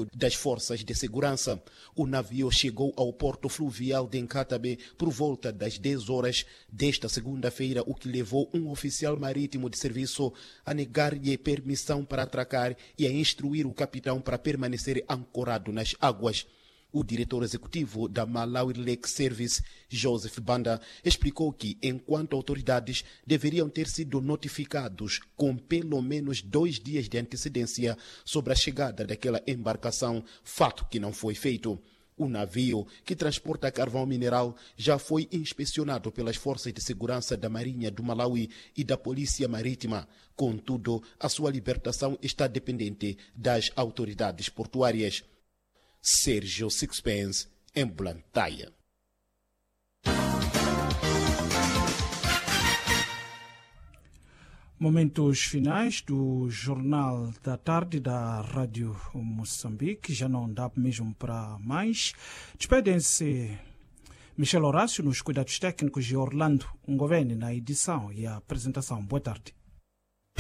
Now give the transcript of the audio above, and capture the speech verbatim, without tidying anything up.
das forças de segurança. O navio chegou ao porto fluvial de Nkatabe por volta das dez horas desta segunda-feira, o que levou um oficial marítimo de serviço a negar-lhe permissão para atracar e a instruir o capitão para permanecer ancorado nas águas. O diretor executivo da Malawi Lake Service, Joseph Banda, explicou que, enquanto autoridades deveriam ter sido notificados com pelo menos dois dias de antecedência sobre a chegada daquela embarcação, fato que não foi feito. O navio, que transporta carvão mineral, já foi inspecionado pelas forças de segurança da Marinha do Malawi e da Polícia Marítima. Contudo, a sua libertação está dependente das autoridades portuárias. Sérgio Sixpence, em Blantyre. Momentos finais do Jornal da Tarde da Rádio Moçambique. Já não dá mesmo para mais. Despedem-se Michel Horácio nos cuidados técnicos e Orlando Ngoveni na edição e a apresentação. Boa tarde.